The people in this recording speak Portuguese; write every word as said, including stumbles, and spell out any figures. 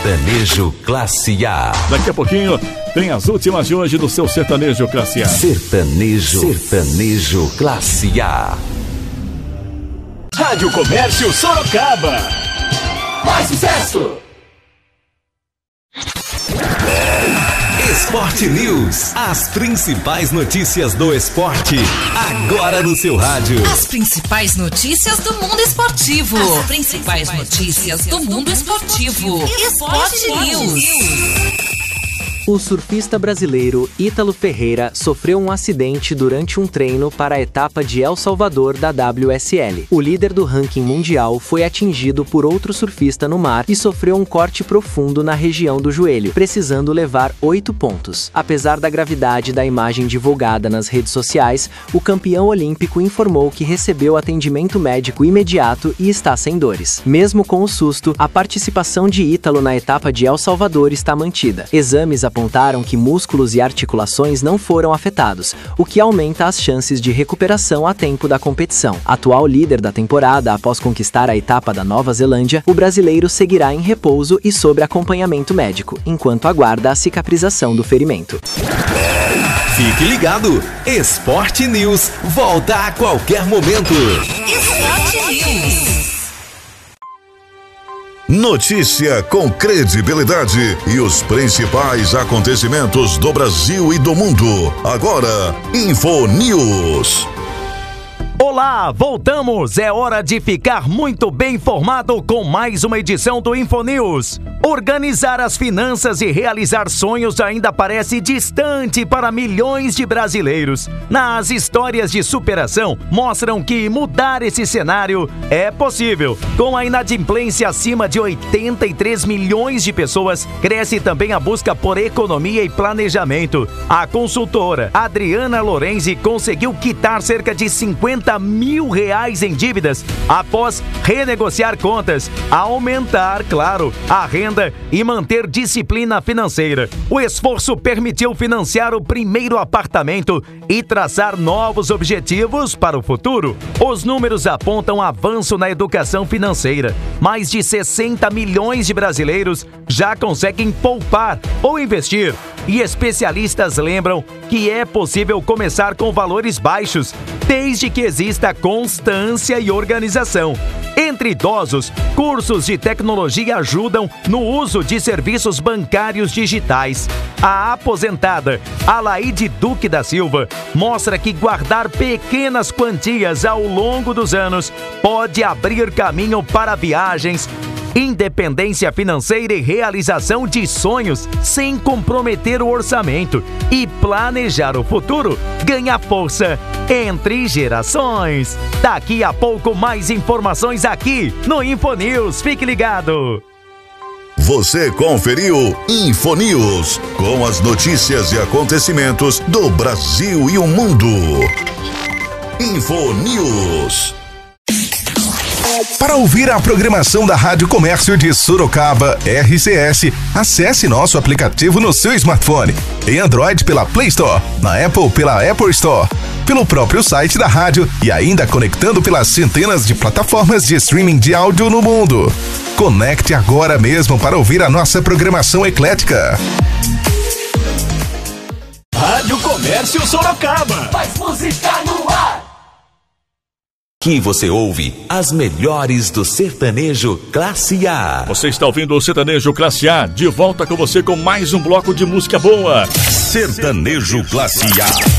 Sertanejo Classe A. Daqui a pouquinho tem as últimas de hoje do seu Sertanejo Classe A. Sertanejo, Sertanejo Classe A. Rádio Comércio Sorocaba. Mais sucesso! Esporte News. As principais notícias do esporte. Agora no seu rádio. As principais notícias do mundo esportivo. As principais notícias do mundo esportivo. Esporte News. O surfista brasileiro Ítalo Ferreira sofreu um acidente durante um treino para a etapa de El Salvador da W S L. O líder do ranking mundial foi atingido por outro surfista no mar e sofreu um corte profundo na região do joelho, precisando levar oito pontos. Apesar da gravidade da imagem divulgada nas redes sociais, o campeão olímpico informou que recebeu atendimento médico imediato e está sem dores. Mesmo com o susto, a participação de Ítalo na etapa de El Salvador está mantida. Exames apontaram que músculos e articulações não foram afetados, o que aumenta as chances de recuperação a tempo da competição. Atual líder da temporada após conquistar a etapa da Nova Zelândia, o brasileiro seguirá em repouso e sob acompanhamento médico, enquanto aguarda a cicatrização do ferimento. Fique ligado! Esporte News volta a qualquer momento. Esporte News. Notícia com credibilidade e os principais acontecimentos do Brasil e do mundo. Agora, Info News. Olá, voltamos! É hora de ficar muito bem informado com mais uma edição do Info News. Organizar as finanças e realizar sonhos ainda parece distante para milhões de brasileiros. Nas histórias de superação, mostram que mudar esse cenário é possível. Com a inadimplência acima de oitenta e três milhões de pessoas, cresce também a busca por economia e planejamento. A consultora Adriana Lorenzi conseguiu quitar cerca de cinquenta mil reais em dívidas após renegociar contas, aumentar, claro, a renda e manter disciplina financeira. O esforço permitiu financiar o primeiro apartamento e traçar novos objetivos para o futuro. Os números apontam avanço na educação financeira. Mais de sessenta milhões de brasileiros já conseguem poupar ou investir. E especialistas lembram que é possível começar com valores baixos, desde que exista constância e organização. Entre idosos, cursos de tecnologia ajudam no uso de serviços bancários digitais. A aposentada Alaide Duque da Silva mostra que guardar pequenas quantias ao longo dos anos pode abrir caminho para viagens, independência financeira e realização de sonhos sem comprometer o orçamento. E planejar o futuro ganha força entre gerações. Daqui a pouco mais informações aqui no Info News. Fique ligado! Você conferiu Info News, com as notícias e acontecimentos do Brasil e o mundo. Info News. Para ouvir a programação da Rádio Comércio de Sorocaba, R C S, acesse nosso aplicativo no seu smartphone. Em Android pela Play Store, na Apple pela Apple Store, pelo próprio site da rádio e ainda conectando pelas centenas de plataformas de streaming de áudio no mundo. Conecte agora mesmo para ouvir a nossa programação eclética. Rádio Comércio Sorocaba. Mais música no ar. Aqui você ouve as melhores do sertanejo Classe A. Você está ouvindo o Sertanejo Classe A, de volta com você com mais um bloco de música boa. Sertanejo Classe A.